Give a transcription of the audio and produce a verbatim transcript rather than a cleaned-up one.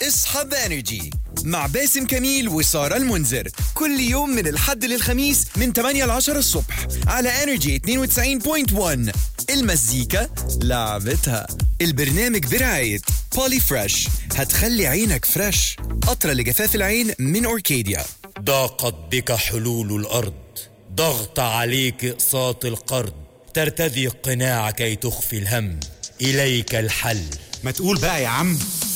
اصحى بانرجي مع باسم كميل وسارة المنذر كل يوم من الحد للخميس من ثمانية ل عشرة الصبح على انرجي اثنين وتسعين فاصلة واحد. المزيكا لعبتها. البرنامج برعاية بولي فريش، هتخلي عينك فريش. قطرة لجفاف العين من أوركيديا. ضاقت بك حلول الأرض، ضغط عليك إقساط القرض، ترتدي القناع كي تخفي الهم، إليك الحل. ما تقول بقى يا عم.